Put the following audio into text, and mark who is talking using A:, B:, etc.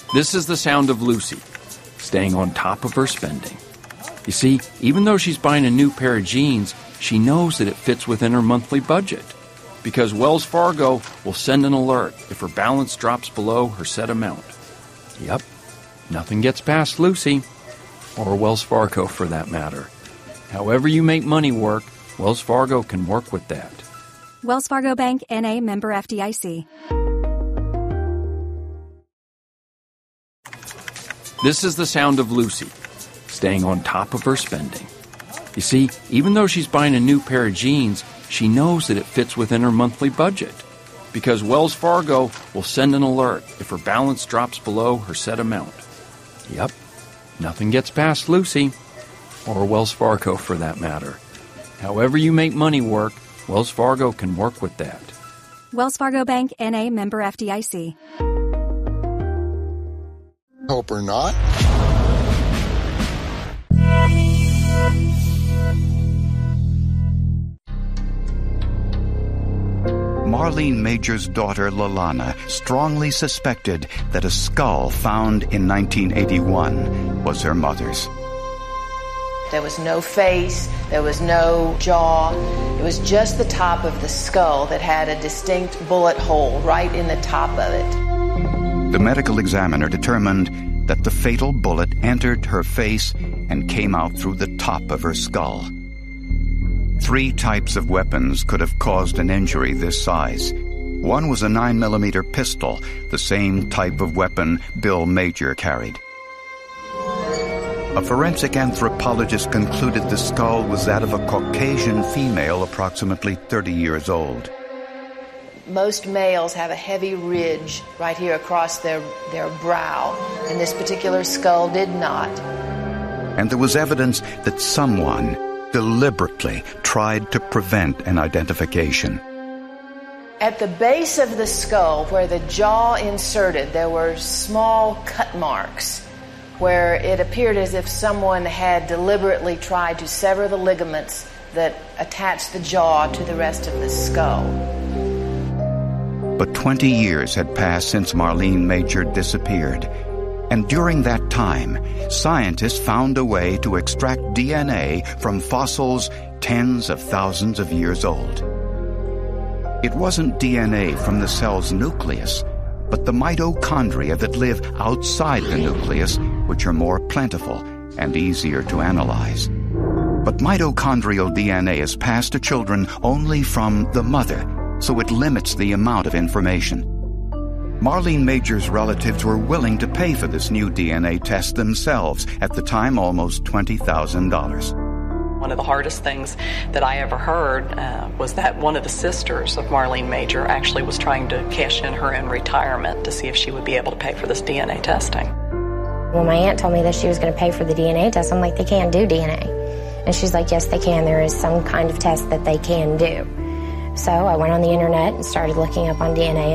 A: This is the sound of Lucy, staying on top of her spending. You see, even though she's buying a new pair of jeans, she knows that it fits within her monthly budget, because Wells Fargo will send an alert if her balance drops below her set amount. Yep, nothing gets past Lucy, or Wells Fargo for that matter. However you make money work, Wells Fargo can work with that.
B: Wells Fargo Bank, N.A., member FDIC.
A: This is the sound of Lucy, staying on top of her spending. You see, even though she's buying a new pair of jeans, she knows that it fits within her monthly budget, because Wells Fargo will send an alert if her balance drops below her set amount. Yep, nothing gets past Lucy, or Wells Fargo for that matter. However you make money work, Wells Fargo can work with that.
B: Wells Fargo Bank, N.A., member FDIC.
C: Hope or not.
D: Marlene Major's daughter, Lalana, strongly suspected that a skull found in 1981 was her mother's.
E: There was no face, there was no jaw. It was just the top of the skull that had a distinct bullet hole right in the top of it.
D: The medical examiner determined that the fatal bullet entered her face and came out through the top of her skull. 3 types of weapons could have caused an injury this size. One was a 9mm pistol, the same type of weapon Bill Major carried. A forensic anthropologist concluded the skull was that of a Caucasian female approximately 30 years old.
E: Most males have a heavy ridge right here across their brow, and this particular skull did not.
D: And there was evidence that someone deliberately tried to prevent an identification.
E: At the base of the skull, where the jaw inserted, there were small cut marks where it appeared as if someone had deliberately tried to sever the ligaments that attached the jaw to the rest of the skull.
D: But 20 years had passed since Marlene Major disappeared, and during that time, scientists found a way to extract DNA from fossils tens of thousands of years old. It wasn't DNA from the cell's nucleus, but the mitochondria that live outside the nucleus, which are more plentiful and easier to analyze. But mitochondrial DNA is passed to children only from the mother, so it limits the amount of information. Marlene Major's relatives were willing to pay for this new DNA test themselves, at the time almost $20,000.
F: One of the hardest things that I ever heard was that one of the sisters of Marlene Major actually was trying to cash in her own retirement to see if she would be able to pay for this DNA testing.
G: When my aunt told me that she was going to pay for the DNA test, I'm like, they can't do DNA. And she's like, yes, they can. There is some kind of test that they can do. So I went on the internet and started looking up on DNA.